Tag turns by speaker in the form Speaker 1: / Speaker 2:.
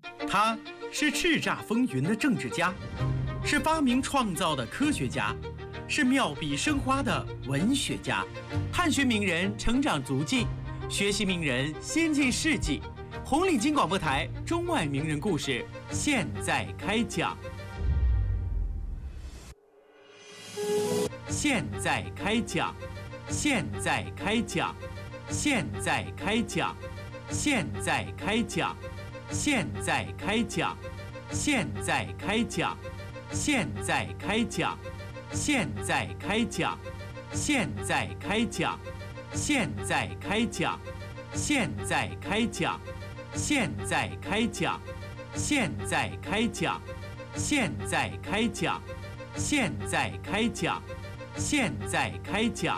Speaker 1: 他是叱咤风云的政治家，是发明创造的科学家，是妙笔生花的文学家。探寻名人成长足迹，学习名人先进事迹。红领巾广播台中外名人故事现在开讲。现在开讲，现在开讲，现在开讲，现在开讲，现在开讲，现在开讲，现在开讲，现在开讲，现在开讲，现在开讲，现在开讲，现在开讲，现在开讲，现在开讲，现在开讲。现在开讲，